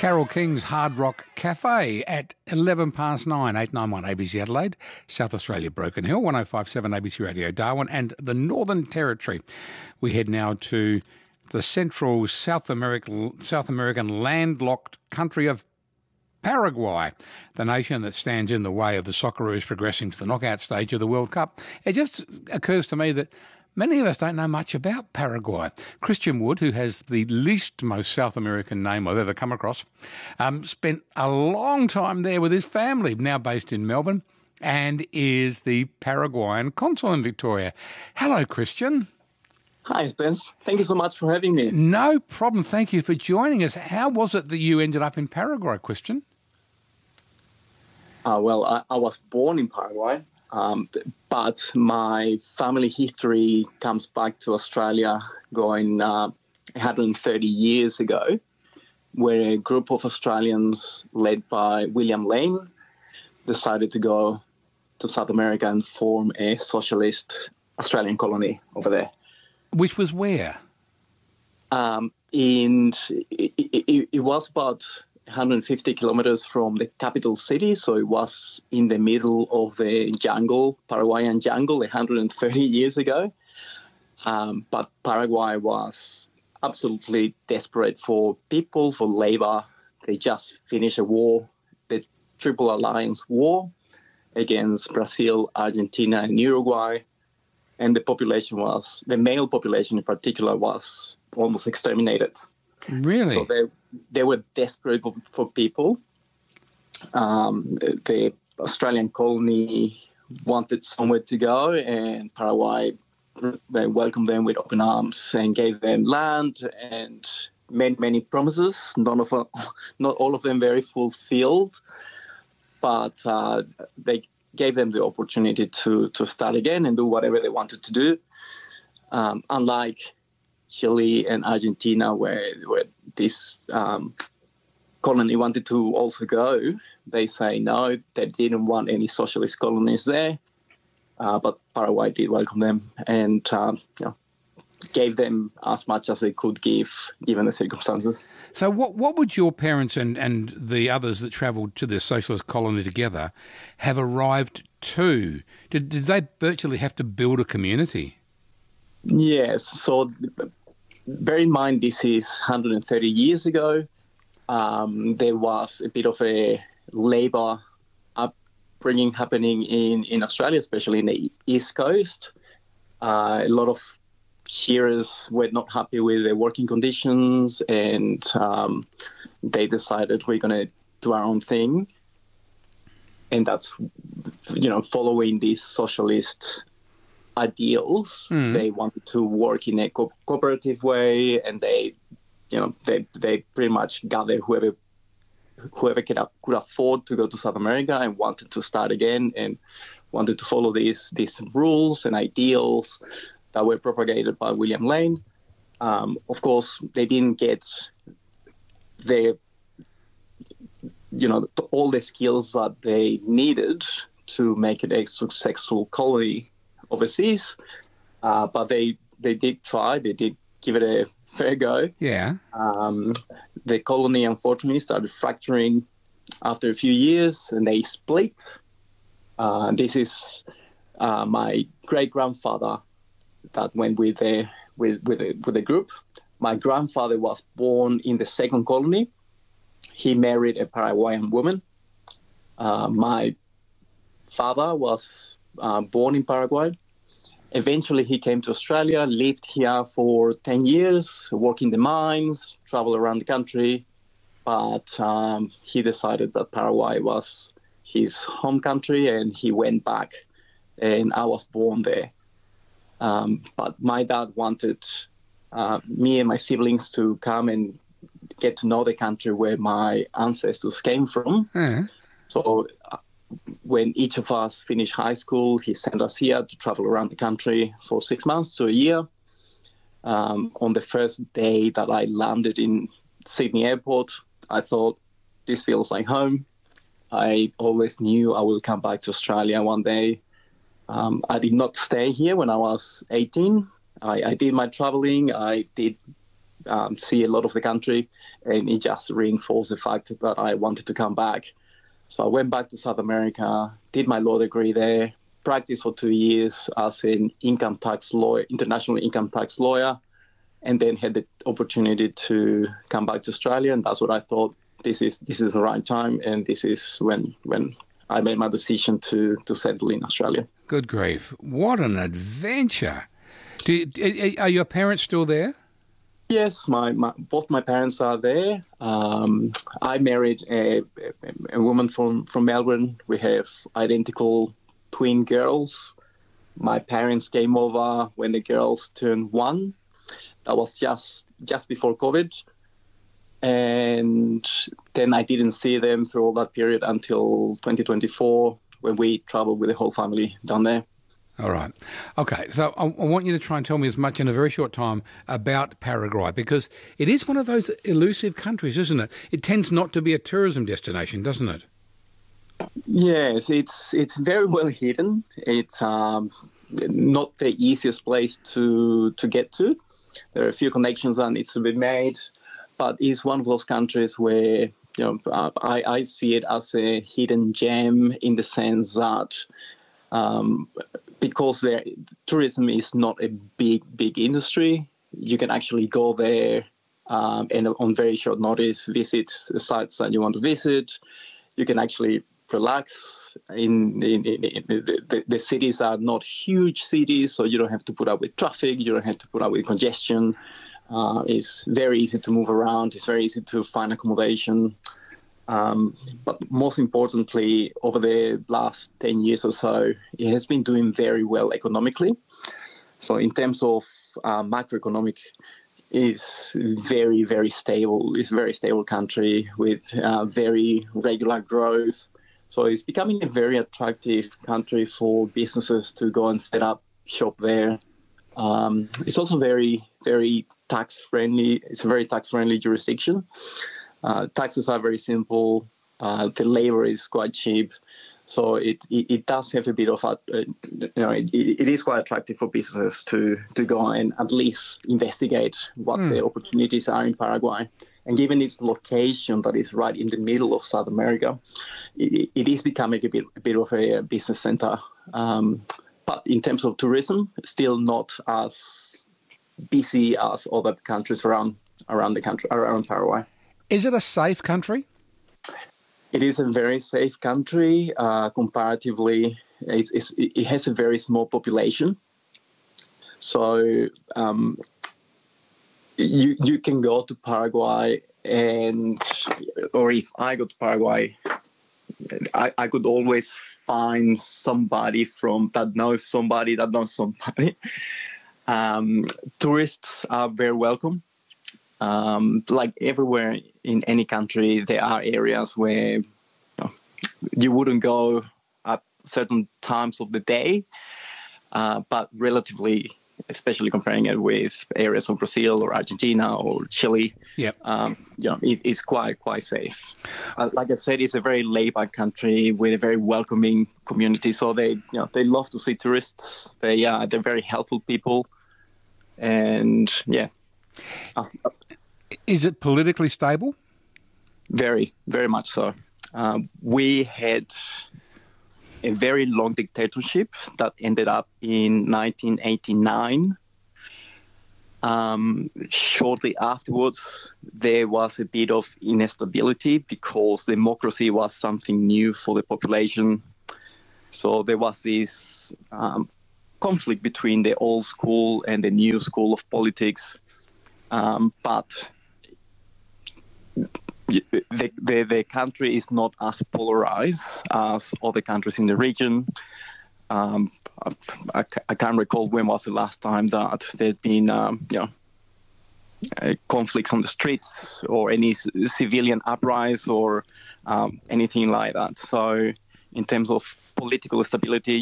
Carole King's Hard Rock Cafe at 11 past 9, 891 ABC Adelaide, South Australia Broken Hill, 1057 ABC Radio Darwin and the Northern Territory. We head now to the central South American landlocked country of Paraguay, the nation that stands in the way of the Socceroos progressing to the knockout stage of the World Cup. It just occurs to me that many of us don't know much about Paraguay. Christian Wood, who has the least most South American name I've ever come across, spent a long time there with his family, now based in Melbourne, and is the Paraguayan consul in Victoria. Hello, Christian. Hi, Spence. Thank you so much for having me. No problem. Thank you for joining us. How was it that you ended up in Paraguay, Christian? I was born in Paraguay. But my family history comes back to Australia going 130 years ago, where a group of Australians led by William Lane decided to go to South America and form a socialist Australian colony over there. Which was where? It was about 150 kilometers from the capital city, so it was in the middle of the jungle, Paraguayan jungle, 130 years ago. But Paraguay was absolutely desperate for people, for labor. They just finished a war, the Triple Alliance War against Brazil, Argentina, and Uruguay. And the male population in particular was almost exterminated. Really? So they were desperate for people. The Australian colony wanted somewhere to go, and Paraguay welcomed them with open arms and gave them land and made many promises. Not all of them very fulfilled, but they gave them the opportunity to start again and do whatever they wanted to do. Unlike Chile and Argentina, where this colony wanted to also go, they say no, they didn't want any socialist colonies there, but Paraguay did welcome them and gave them as much as they could give, given the circumstances. So what would your parents and the others that travelled to the socialist colony together have arrived to? Did they virtually have to build a community? Yes, so bear in mind this is 130 years ago. There was a bit of a labour upbringing happening in Australia, especially in the East Coast. A lot of shearers were not happy with their working conditions, and they decided we're going to do our own thing. And that's, following these socialist ideals. They wanted to work in a cooperative way, and they pretty much gathered whoever could afford to go to South America and wanted to start again and wanted to follow these rules and ideals that were propagated by William Lane. Of course, they didn't get all the skills that they needed to make it a successful colony overseas, but they did try. They did give it a fair go. Yeah. The colony, unfortunately, started fracturing after a few years, and they split. This is my great-grandfather that went with the group. My grandfather was born in the second colony. He married a Paraguayan woman. My father was born in Paraguay. Eventually, he came to Australia, lived here for 10 years, worked in the mines, traveled around the country. But he decided that Paraguay was his home country, and he went back. And I was born there. But my dad wanted me and my siblings to come and get to know the country where my ancestors came from. Mm. So when each of us finished high school, he sent us here to travel around the country for 6 months to a year. On the first day that I landed in Sydney Airport, I thought, this feels like home. I always knew I will come back to Australia one day. I did not stay here when I was 18. I did my traveling. I did see a lot of the country, and it just reinforced the fact that I wanted to come back. So I went back to South America, did my law degree there, practiced for 2 years as an income tax lawyer, international income tax lawyer, and then had the opportunity to come back to Australia. And that's what I thought, this is the right time, and this is when I made my decision to settle in Australia. Good grief. What an adventure. Are your parents still there? Yes, both my parents are there. I married a woman from Melbourne. We have identical twin girls. My parents came over when the girls turned 1. That was just before COVID. And then I didn't see them through all that period until 2024, when we traveled with the whole family down there. All right. Okay, so I want you to try and tell me as much in a very short time about Paraguay, because it is one of those elusive countries, isn't it? It tends not to be a tourism destination, doesn't it? Yes, it's very well hidden. It's not the easiest place to get to. There are a few connections that needs to be made, but it's one of those countries where I see it as a hidden gem, in the sense that because tourism is not a big industry, you can actually go there and on very short notice visit the sites that you want to visit. You can actually relax. The cities are not huge cities, so you don't have to put up with traffic, you don't have to put up with congestion. It's very easy to move around, it's very easy to find accommodation. But most importantly, over the last 10 years or so, it has been doing very well economically. So in terms of macroeconomic, it's very, very stable. It's a very stable country with very regular growth. So it's becoming a very attractive country for businesses to go and set up shop there. It's also very, very tax-friendly. It's a very tax-friendly jurisdiction. Taxes are very simple. The labor is quite cheap. So it does have a bit of it is quite attractive for businesses to go and at least investigate what the opportunities are in Paraguay. And given its location that is right in the middle of South America, it is becoming a bit of a business center. But in terms of tourism, still not as busy as other countries around the country, around Paraguay. Is it a safe country? It is a very safe country. Comparatively, it has a very small population. So you can go to Paraguay, or if I go to Paraguay, I could always find somebody that knows somebody that knows somebody. Tourists are very welcome. Like everywhere in any country, there are areas where you wouldn't go at certain times of the day, but relatively, especially comparing it with areas of Brazil or Argentina or Chile, it's quite safe. Like I said, it's a very laid-back country with a very welcoming community. So they love to see tourists. They're very helpful people, and yeah. Is it politically stable? Very, very much so. We had a very long dictatorship that ended up in 1989. Shortly afterwards, there was a bit of instability because democracy was something new for the population. So there was this conflict between the old school and the new school of politics. But the country is not as polarized as other countries in the region. I can't recall when was the last time that there'd been conflicts on the streets or any civilian uprising or anything like that. So in terms of political stability,